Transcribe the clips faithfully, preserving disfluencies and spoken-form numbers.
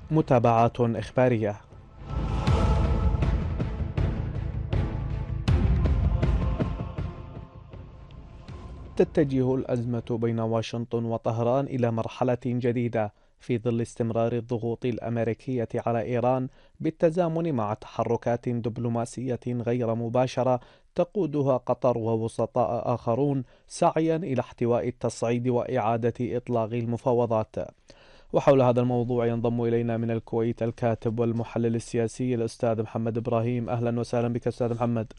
متابعات إخبارية. تتجه الأزمة بين واشنطن وطهران إلى مرحلة جديدة في ظل استمرار الضغوط الأمريكية على إيران، بالتزامن مع تحركات دبلوماسية غير مباشرة تقودها قطر ووسطاء آخرون سعيا إلى احتواء التصعيد وإعادة إطلاق المفاوضات. وحول هذا الموضوع ينضم إلينا من الكويت الكاتب والمحلل السياسي الأستاذ محمد إبراهيم. أهلا وسهلا بك أستاذ محمد.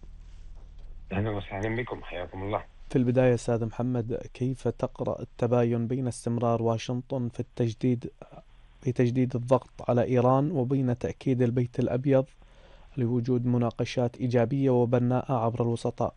أهلا وسهلا بكم، حياكم الله. في البداية أستاذ محمد، كيف تقرأ التباين بين استمرار واشنطن في التجديد في تجديد الضغط على إيران، وبين تأكيد البيت الأبيض لوجود مناقشات إيجابية وبناءة عبر الوسطاء؟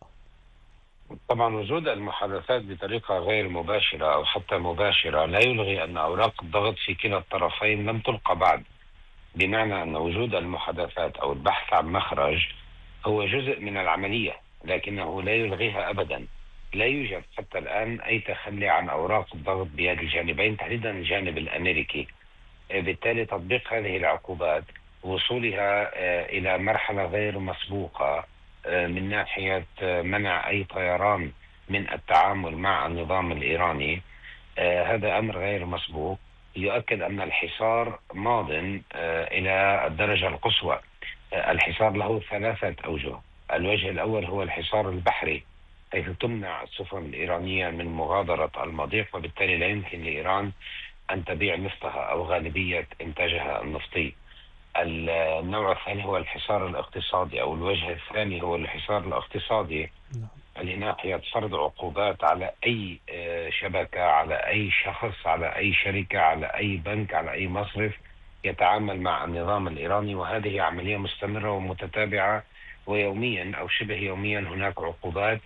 طبعا وجود المحادثات بطريقة غير مباشرة أو حتى مباشرة لا يلغي أن أوراق الضغط في كلا الطرفين لم تلقى بعد، بمعنى أن وجود المحادثات أو البحث عن مخرج هو جزء من العملية، لكنه لا يلغيها أبدا. لا يوجد حتى الآن أي تخلي عن أوراق الضغط بيد الجانبين، تحديدا الجانب الأمريكي. بالتالي تطبيق هذه العقوبات، وصولها إلى مرحلة غير مسبوقة من ناحية منع أي طيران من التعامل مع النظام الإيراني، هذا أمر غير مسبوق يؤكد أن الحصار ماض إلى الدرجة القصوى. الحصار له ثلاثة أوجه. الوجه الأول هو الحصار البحري، حيث تمنع السفن الإيرانية من مغادرة المضيق، وبالتالي لا يمكن لإيران أن تبيع نفطها أو غالبية إنتاجها النفطي. النوع الثاني هو الحصار الاقتصادي، أو الوجه الثاني هو الحصار الاقتصادي لناحية فرض عقوبات على أي شبكة، على أي شخص، على أي شركة، على أي بنك، على أي مصرف يتعامل مع النظام الإيراني. وهذه عملية مستمرة ومتتابعة، ويوميا أو شبه يوميا هناك عقوبات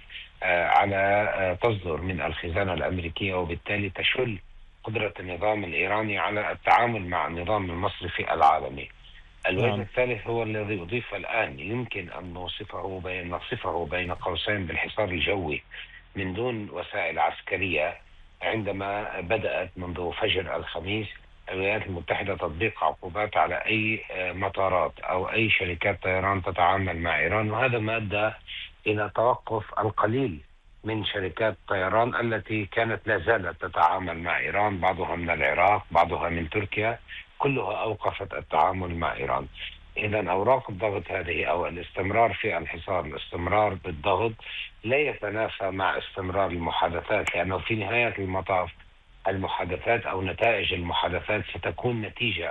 على تصدر من الخزانة الأمريكية، وبالتالي تشل قدرة النظام الإيراني على التعامل مع النظام المصرفي العالمي. الوجه نعم. الثالث هو الذي أضيف الآن، يمكن أن نوصفه بين نصفه بين قوسين بالحصار الجوي من دون وسائل عسكرية. عندما بدأت منذ فجر الخميس الولايات المتحدة تطبيق عقوبات على أي مطارات أو أي شركات طيران تتعامل مع إيران، وهذا ما أدى إلى توقف القليل من شركات الطيران التي كانت لا زالت تتعامل مع إيران، بعضها من العراق، بعضها من تركيا، كلها أوقفت التعامل مع إيران. إذا أوراق الضغط هذه أو الاستمرار في الحصار، الاستمرار بالضغط لا يتنافى مع استمرار المحادثات، لأنه في نهاية المطاف المحادثات أو نتائج المحادثات ستكون نتيجة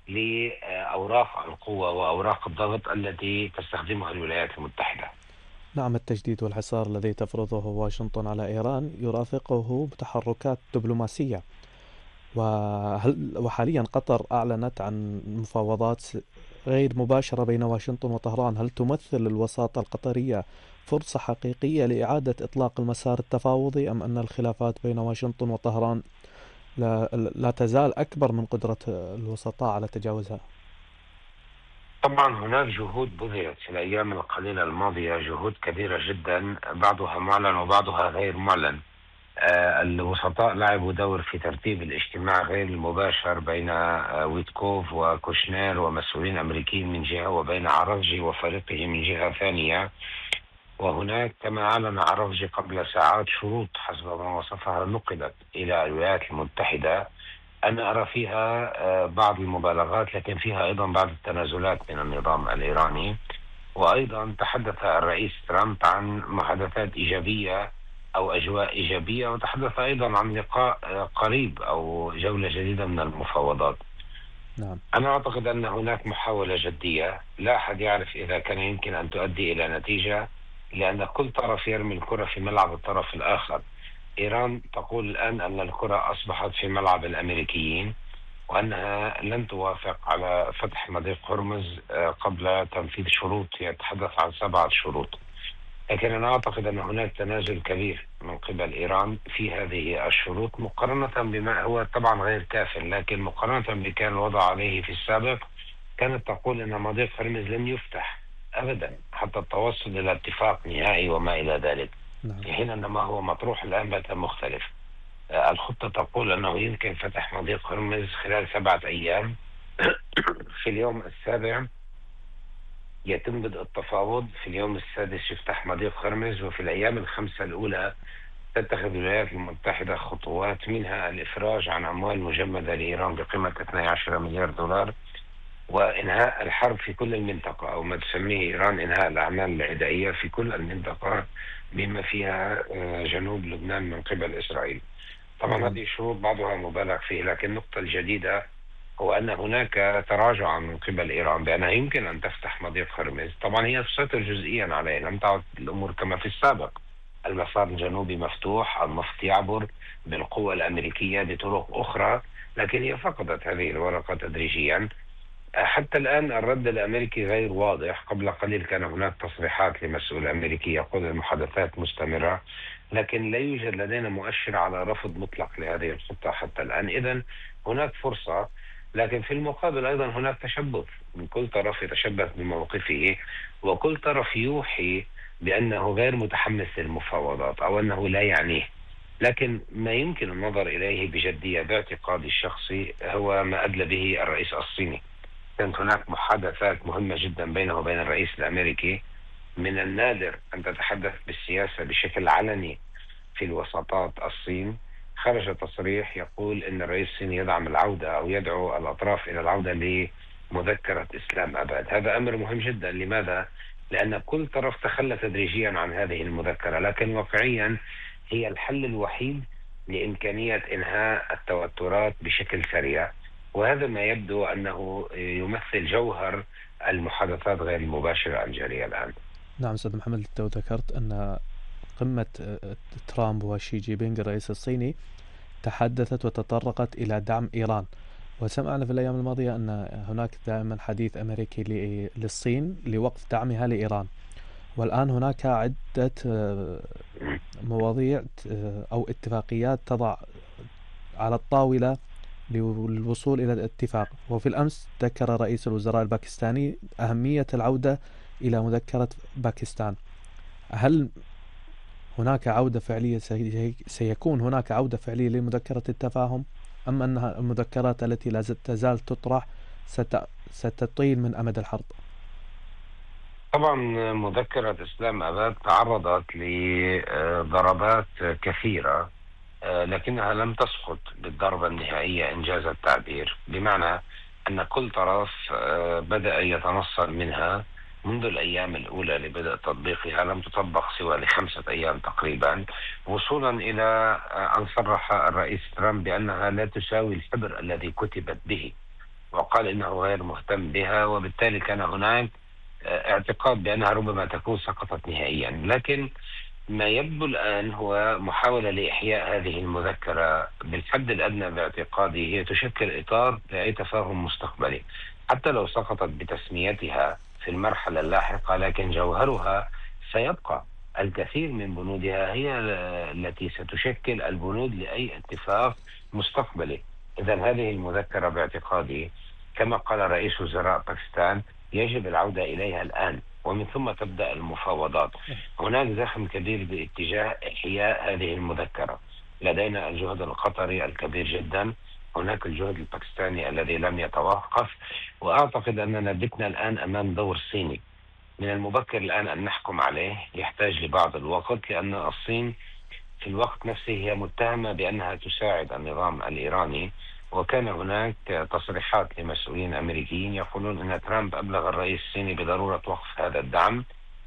لأوراق القوة وأوراق الضغط التي تستخدمها الولايات المتحدة. نعم، التجديد والحصار الذي تفرضه واشنطن على إيران يرافقه بتحركات دبلوماسية، وهل وحاليا قطر أعلنت عن مفاوضات غير مباشرة بين واشنطن وطهران. هل تمثل الوساطة القطرية فرصة حقيقية لإعادة إطلاق المسار التفاوضي، أم أن الخلافات بين واشنطن وطهران لا, لا تزال أكبر من قدرة الوسطاء على تجاوزها؟ طبعا هناك جهود بذلت في الأيام القليلة الماضية، جهود كبيرة جدا، بعضها معلن وبعضها غير معلن. آه الوسطاء لعبوا دور في ترتيب الاجتماع غير المباشر بين آه ويتكوف وكوشنير ومسؤولين أمريكيين من جهة، وبين عرفجي وفريقه من جهة ثانية. وهناك كما أعلن عرفجي قبل ساعات شروط حسب ما وصفها نقلت إلى الولايات المتحدة. أنا أرى فيها بعض المبالغات، لكن فيها أيضا بعض التنازلات من النظام الإيراني. وأيضا تحدث الرئيس ترامب عن محادثات إيجابية أو أجواء إيجابية، وتحدث أيضا عن لقاء قريب أو جولة جديدة من المفاوضات. نعم. أنا أعتقد أن هناك محاولة جدية، لا أحد يعرف إذا كان يمكن أن تؤدي إلى نتيجة، لأن كل طرف يرمي الكرة في ملعب الطرف الآخر. إيران تقول الآن أن الكرة أصبحت في ملعب الأمريكيين، وأنها لن توافق على فتح مضيق هرمز قبل تنفيذ شروط، يتحدث عن سبعة شروط. لكن أنا أعتقد أن هناك تنازل كبير من قبل إيران في هذه الشروط، مقارنة بما هو طبعا غير كاف، لكن مقارنة بما كان الوضع عليه في السابق. كانت تقول أن مضيق هرمز لن يفتح أبدا حتى التوصل إلى اتفاق نهائي وما إلى ذلك، نعم. في حين أن ما هو مطروح الآن بات مختلف. الخطة تقول أنه يمكن فتح مضيق هرمز خلال سبعة أيام في اليوم السابع يتم بدء التفاوض، في اليوم السادس يفتح مضيق هرمز، وفي الأيام الخمسة الأولى تتخذ الولايات المتحدة خطوات، منها الإفراج عن أموال مجمدة لإيران بقيمة اثني عشر مليار دولار، وإنهاء الحرب في كل المنطقة، أو ما تسميه إيران إنهاء الأعمال العدائية في كل المنطقة بما فيها آه، جنوب لبنان من قبل إسرائيل. طبعا نعم. هذه الشروط بعضها مبالغ فيه، لكن النقطة الجديدة هو أن هناك تراجع من قبل إيران بأنها يمكن أن تفتح مضيق هرمز. طبعا هي تسيطر جزئيا عليه، لم تعد الأمور كما في السابق. المسار الجنوبي مفتوح، النفط يعبر بالقوة الأمريكية بطرق أخرى، لكن هي فقدت هذه الورقة تدريجيا. حتى الآن الرد الأمريكي غير واضح. قبل قليل كان هناك تصريحات لمسؤول أمريكي يقول المحادثات مستمرة، لكن لا يوجد لدينا مؤشر على رفض مطلق لهذه الخطة حتى الآن. إذن هناك فرصة، لكن في المقابل أيضا هناك تشبث من كل طرف، يتشبث بموقفه، وكل طرف يوحي بأنه غير متحمس للمفاوضات أو أنه لا يعنيه. لكن ما يمكن النظر إليه بجدية باعتقادي الشخصي هو ما أدلى به الرئيس الصيني. كانت هناك محادثات مهمة جدا بينه وبين الرئيس الأمريكي. من النادر أن تتحدث بالسياسة بشكل علني في الوساطات الصين. خرج تصريح يقول أن الرئيس الصيني يدعم العودة أو يدعو الأطراف إلى العودة لمذكرة إسلام أباد. هذا أمر مهم جدا. لماذا؟ لأن كل طرف تخلى تدريجيا عن هذه المذكرة، لكن واقعيا هي الحل الوحيد لإمكانية إنهاء التوترات بشكل سريع، وهذا ما يبدو أنه يمثل جوهر المحادثات غير المباشرة الجارية الآن. نعم أستاذ محمد، أنت ذكرت أن قمة ترامب وشي جي بينغ الرئيس الصيني تحدثت وتطرقت إلى دعم إيران، وسمعنا في الأيام الماضية أن هناك دائما حديث أمريكي للصين لوقف دعمها لإيران، والآن هناك عدة مواضيع أو اتفاقيات تضع على الطاولة للوصول إلى الاتفاق. وفي الأمس ذكر رئيس الوزراء الباكستاني أهمية العودة إلى مذكرة باكستان. هل هناك عودة فعلية سيكون هناك عودة فعلية لمذكرة التفاهم، أم أن المذكرات التي لا تزال تطرح ستطيل من أمد الحرب؟ طبعا مذكرة إسلام أباد تعرضت لضربات كثيرة، لكنها لم تسقط بالضربة النهائية إنجاز التعبير، بمعنى أن كل طرف بدأ يتنصل منها منذ الأيام الأولى لبدء تطبيقها. لم تطبق سوى لخمسة أيام تقريبا، وصولا إلى أن صرح الرئيس ترامب بأنها لا تساوي الحبر الذي كتبت به، وقال إنه غير مهتم بها، وبالتالي كان هناك اعتقاد بأنها ربما تكون سقطت نهائيا. لكن ما يبدو الآن هو محاولة لإحياء هذه المذكرة. بالحد الأدنى باعتقادي هي تشكل إطار لأي تفاهم مستقبلي، حتى لو سقطت بتسميتها في المرحلة اللاحقة، لكن جوهرها سيبقى. الكثير من بنودها هي التي ستشكل البنود لأي اتفاق مستقبلي. إذا هذه المذكرة باعتقادي كما قال رئيس وزراء باكستان يجب العودة إليها الآن، ومن ثم تبدأ المفاوضات. هناك زخم كبير باتجاه إحياء هذه المذكرة. لدينا الجهد القطري الكبير جدا، هناك الجهد الباكستاني الذي لم يتوقف، وأعتقد أننا بتنا الآن أمام دور صيني. من المبكر الآن أن نحكم عليه، يحتاج لبعض الوقت، لأن الصين في الوقت نفسه هي متهمة بأنها تساعد النظام الإيراني. وكان هناك تصريحات لمسؤولين أمريكيين يقولون أن ترامب أبلغ الرئيس الصيني بضرورة وقف هذا الدعم،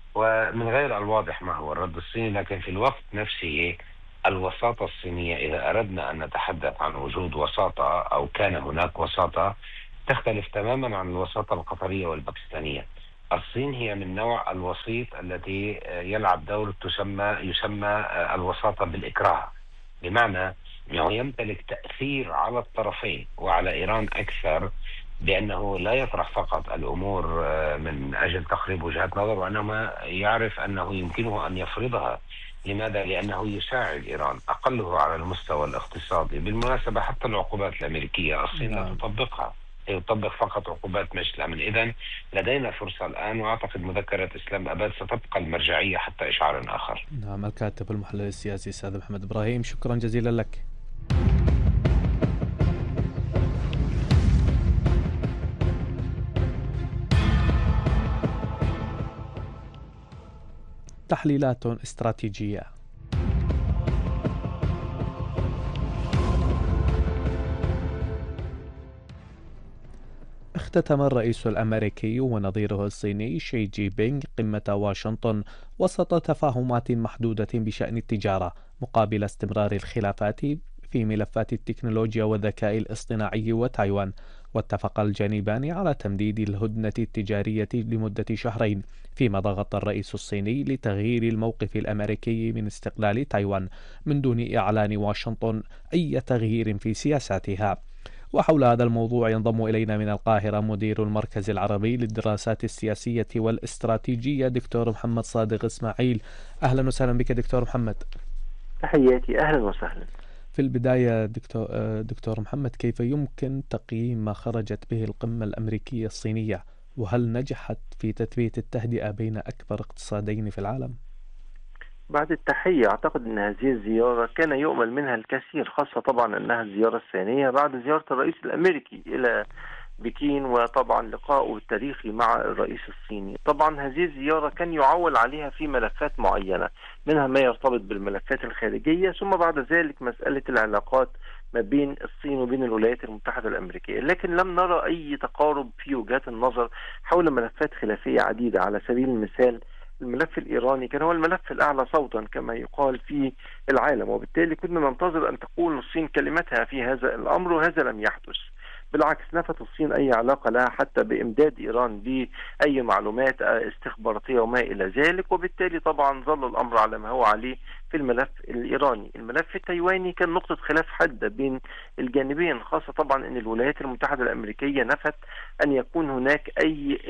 ومن غير الواضح ما هو الرد الصيني. لكن في الوقت نفسه الوساطة الصينية، إذا أردنا أن نتحدث عن وجود وساطة أو كان هناك وساطة، تختلف تماما عن الوساطة القطرية والباكستانية. الصين هي من نوع الوسيط التي يلعب دور تسمى يسمى الوساطة بالإكراه، بمعنى أنه يمتلك تأثير على الطرفين وعلى إيران أكثر، بأنه لا يطرح فقط الأمور من أجل تقريب وجهات نظر، وإنما يعرف أنه يمكنه أن يفرضها. لماذا؟ لأنه يساعد إيران، أقله على المستوى الاقتصادي. بالمناسبة حتى العقوبات الأمريكية الصين لا تطبقها، يطبق فقط عقوبات مجلس الأمن. إذن لدينا فرصة الآن، وأعتقد مذكرة إسلام أباد ستبقى المرجعية حتى إشعار آخر. نعم، الكاتب المحلل السياسي أستاذ محمد إبراهيم، شكرا جزيلا لك. تحليلات استراتيجية. اختتم الرئيس الأمريكي ونظيره الصيني شي جي بينغ قمة واشنطن وسط تفاهمات محدودة بشأن التجارة مقابل استمرار الخلافات في ملفات التكنولوجيا والذكاء الاصطناعي وتايوان. واتفق الجانبان على تمديد الهدنة التجارية لمدة شهرين، فيما ضغط الرئيس الصيني لتغيير الموقف الأمريكي من استقلال تايوان من دون إعلان واشنطن أي تغيير في سياساتها. وحول هذا الموضوع ينضم إلينا من القاهرة مدير المركز العربي للدراسات السياسية والاستراتيجية دكتور محمد صادق إسماعيل. أهلا وسهلا بك دكتور محمد. تحياتي، أهلا وسهلا. في البداية دكتور, دكتور محمد، كيف يمكن تقييم ما خرجت به القمة الأمريكية الصينية، وهل نجحت في تثبيت التهدئة بين أكبر اقتصادين في العالم؟ بعد التحية، أعتقد أن هذه الزيارة كان يؤمل منها الكثير، خاصة طبعا أنها الزيارة الثانية بعد زيارة الرئيس الأمريكي إلى بكين، وطبعا لقائه التاريخي مع الرئيس الصيني. طبعا هذه الزيارة كان يعول عليها في ملفات معينة، منها ما يرتبط بالملفات الخارجية، ثم بعد ذلك مسألة العلاقات ما بين الصين وبين الولايات المتحدة الأمريكية. لكن لم نرى أي تقارب في وجهات النظر حول ملفات خلافية عديدة. على سبيل المثال، الملف الإيراني كان هو الملف الأعلى صوتا كما يقال في العالم، وبالتالي كنا ننتظر أن تقول الصين كلمتها في هذا الأمر، وهذا لم يحدث. بالعكس، نفت الصين أي علاقة لها حتى بإمداد إيران بأي معلومات استخباراتية وما إلى ذلك، وبالتالي طبعا ظل الأمر على ما هو عليه في الملف الإيراني. الملف التايواني كان نقطة خلاف حادة بين الجانبين، خاصة طبعا أن الولايات المتحدة الأمريكية نفت أن يكون هناك أي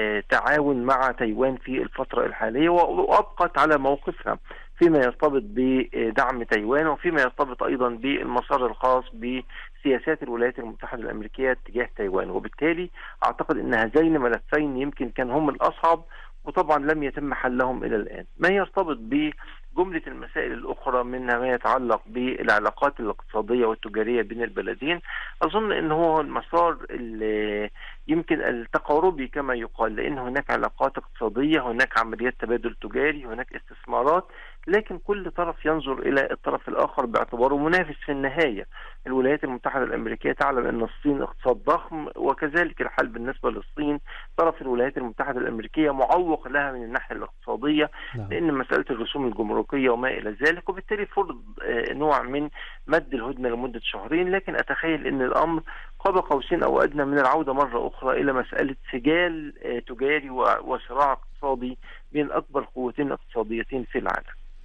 تعاون مع تايوان في الفترة الحالية، وأبقت على موقفها فيما يرتبط بدعم تايوان، وفيما يرتبط أيضا بالمسار الخاص بسياسات الولايات المتحدة الأمريكية تجاه تايوان. وبالتالي أعتقد أن هذين ملفين يمكن كان هم الأصعب، وطبعا لم يتم حلهم إلى الآن. ما يرتبط بجملة المسائل الأخرى منها ما يتعلق بالعلاقات الاقتصادية والتجارية بين البلدين، أظن أنه هو المسار اللي يمكن التقاربي كما يقال، لأن هناك علاقات اقتصادية، هناك عمليات تبادل تجاري، هناك استثمارات، لكن كل طرف ينظر إلى الطرف الآخر باعتباره منافس في النهاية. الولايات المتحدة الأمريكية تعلم أن الصين اقتصاد ضخم، وكذلك الحال بالنسبة للصين. طرف الولايات المتحدة الأمريكية معوق لها من الناحية الاقتصادية، نعم. لأن مسألة الرسوم الجمركية وما إلى ذلك، وبالتالي فرض نوع من مد الهدنة لمدة شهرين. لكن أتخيل أن الأمر قاب قوسين أو أدنى من العودة مرة أخرى إلى مسألة سجال تجاري وصراع اقتصادي بين أكبر قوتين اقتصاديتين في العالم.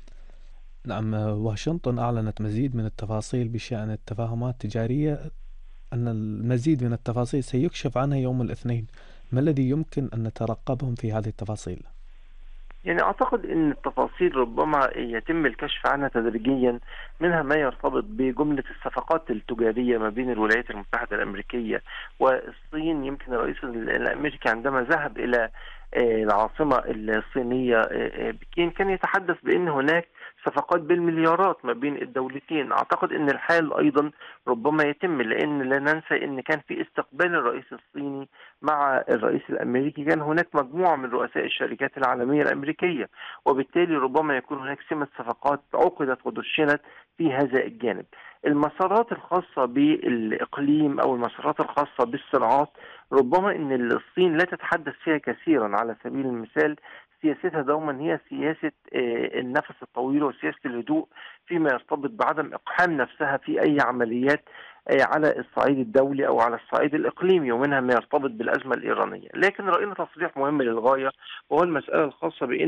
نعم، واشنطن أعلنت مزيد من التفاصيل بشأن التفاهمات التجارية، أن المزيد من التفاصيل سيكشف عنها يوم الاثنين. ما الذي يمكن أن نترقبهم في هذه التفاصيل؟ يعني أعتقد أن التفاصيل ربما يتم الكشف عنها تدريجيا، منها ما يرتبط بجملة الصفقات التجارية ما بين الولايات المتحدة الأمريكية والصين. يمكن الرئيس الأمريكي عندما ذهب إلى العاصمة الصينية بكين كان يتحدث بأن هناك صفقات بالمليارات ما بين الدولتين. أعتقد أن الحال أيضا ربما يتم، لأن لا ننسى أن كان في استقبال الرئيس الصيني مع الرئيس الأمريكي كان هناك مجموعة من رؤساء الشركات العالمية الأمريكية، وبالتالي ربما يكون هناك سمة صفقات عقدت ودشنت في هذا الجانب. المسارات الخاصة بالإقليم أو المسارات الخاصة بالصراعات ربما أن الصين لا تتحدث فيها كثيرا. على سبيل المثال، سياستها دوما هي سياسة النفس الطويل وسياسة الهدوء فيما يرتبط بعدم إقحام نفسها في أي عمليات على الصعيد الدولي أو على الصعيد الإقليمي، ومنها ما يرتبط بالأزمة الإيرانية. لكن رأينا تصريح مهم للغاية، وهو المسألة الخاصة بأن